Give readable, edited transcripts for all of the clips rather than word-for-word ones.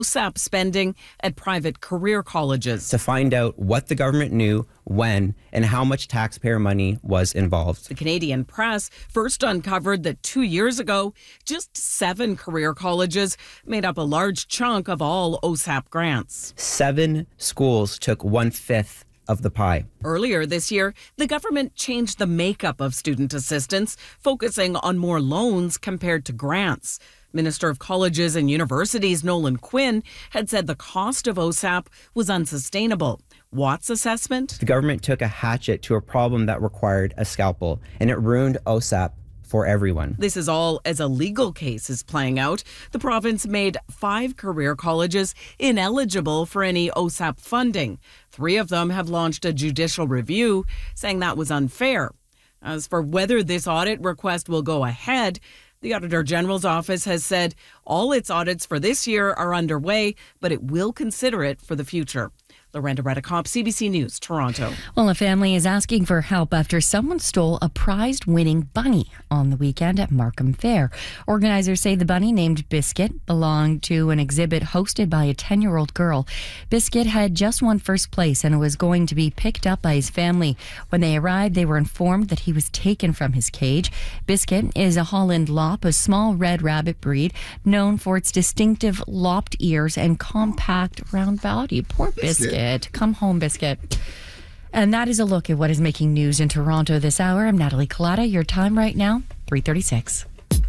OSAP spending at private career colleges to find out what the government knew, when, and how much taxpayer money was involved. The Canadian Press first uncovered that 2 years ago, just 7 career colleges made up a large chunk of all OSAP grants. 7 schools took 1/5 of the pie. Earlier this year, the government changed the makeup of student assistance, focusing on more loans compared to grants. Minister of Colleges and Universities Nolan Quinn had said the cost of OSAP was unsustainable. Watt's assessment? The government took a hatchet to a problem that required a scalpel, and it ruined OSAP for everyone. This is all as a legal case is playing out. The province made 5 career colleges ineligible for any OSAP funding. 3 of them have launched a judicial review, saying that was unfair. As for whether this audit request will go ahead, the Auditor General's office has said all its audits for this year are underway, but it will consider it for the future. Lorenda Redekop, CBC News, Toronto. Well, a family is asking for help after someone stole a prize-winning bunny on the weekend at Markham Fair. Organizers say the bunny, named Biscuit, belonged to an exhibit hosted by a 10-year-old girl. Biscuit had just won first place and was going to be picked up by his family. When they arrived, they were informed that he was taken from his cage. Biscuit is a Holland Lop, a small red rabbit breed known for its distinctive lopped ears and compact round body. Poor Biscuit. Come home, Biscuit. And that is a look at what is making news in Toronto this hour. I'm Natalie Collada. Your time right now, 3:36.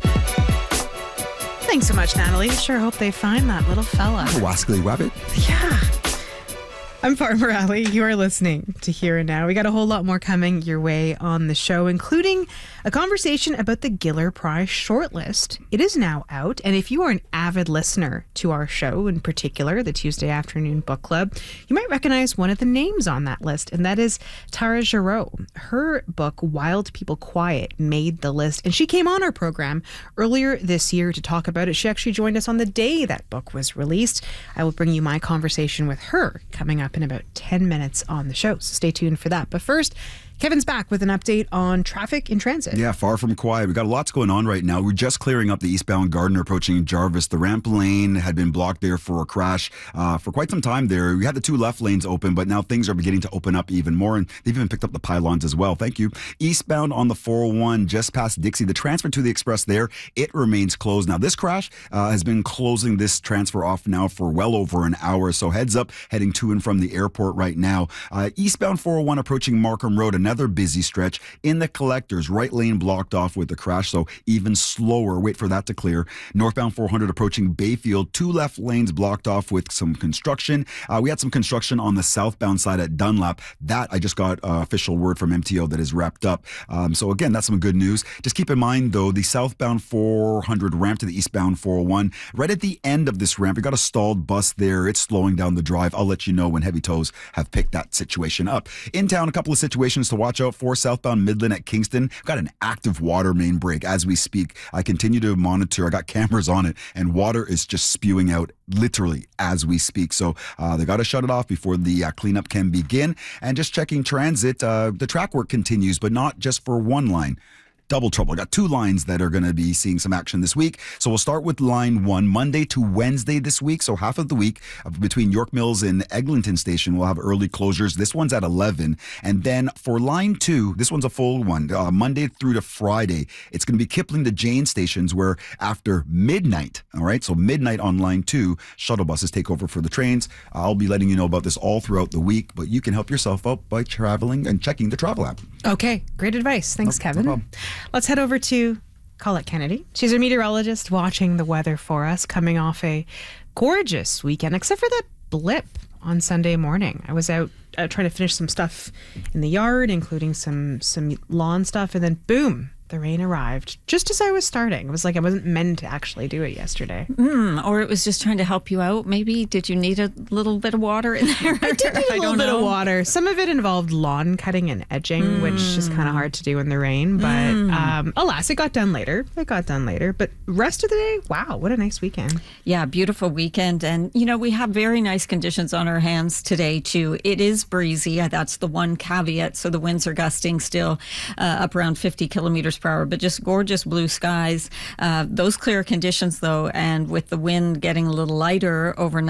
Thanks so much, Natalie. Sure hope they find that little fella. Wascally Rabbit. Yeah. I'm Farmer Ali. You are listening to Here and Now. We got a whole lot more coming your way on the show, including a conversation about the Giller Prize shortlist. It is now out, and if you are an avid listener to our show, in particular, the Tuesday Afternoon Book Club, you might recognize one of the names on that list, and that is Tara Giroux. Her book, Wild People Quiet, made the list, and she came on our program earlier this year to talk about it. She actually joined us on the day that book was released. I will bring you my conversation with her coming up in about 10 minutes on the show, so stay tuned for that. But first, Kevin's back with an update on traffic in transit. Yeah, far from quiet. We've got lots going on right now. We're just clearing up the eastbound Gardiner approaching Jarvis. The ramp lane had been blocked there for a crash for quite some time there. We had the 2 left lanes open, but now things are beginning to open up even more, and they've even picked up the pylons as well. Thank you. Eastbound on the 401, just past Dixie, the transfer to the express there, it remains closed. Now, this crash has been closing this transfer off now for well over an hour, so heads up heading to and from the airport right now. Eastbound 401 approaching Markham Road, another busy stretch in the collectors, right lane blocked off with the crash, so even slower. Wait for that to clear. Northbound 400 approaching Bayfield, 2 left lanes blocked off with some construction. We had some construction on the southbound side at Dunlap. That I just got official word from MTO that is wrapped up. So again, that's some good news. Just keep in mind though, the southbound 400 ramp to the eastbound 401, right at the end of this ramp, we got a stalled bus there. It's slowing down the drive. I'll let you know when heavy tows have picked that situation up. In town, a couple of situations to watch out for. Southbound Midland at Kingston, got an active water main break as we speak. I continue to monitor. I got cameras on it, and water is just spewing out literally as we speak. So they got to shut it off before the cleanup can begin. And just checking transit, the track work continues, but not just for one line. Double trouble. I got 2 lines that are going to be seeing some action this week. So we'll start with line 1, Monday to Wednesday this week. So half of the week between York Mills and Eglinton Station, we'll have early closures. This one's at 11. And then for line 2, this one's a full one, Monday through to Friday. It's going to be Kipling to Jane stations where after midnight, all right, so midnight on line 2, shuttle buses take over for the trains. I'll be letting you know about this all throughout the week, but you can help yourself out by traveling and checking the travel app. Okay, great advice. Thanks, Kevin. No problem. Let's head over to Colette Kennedy. She's a meteorologist watching the weather for us, coming off a gorgeous weekend, except for that blip on Sunday morning. I was out trying to finish some stuff in the yard, including some lawn stuff, and then boom, the rain arrived just as I was starting. It was like I wasn't meant to actually do it yesterday. Or it was just trying to help you out. Maybe did you need a little bit of water in there? I did need a little bit of water. Some of it involved lawn cutting and edging, which is kind of hard to do in the rain. But alas, it got done later. But rest of the day, wow, what a nice weekend. Yeah, beautiful weekend. And, you know, we have very nice conditions on our hands today, too. It is breezy. That's the one caveat. So the winds are gusting still up around 50 kilometers per hour, but just gorgeous blue skies. Those clear conditions, though, and with the wind getting a little lighter overnight.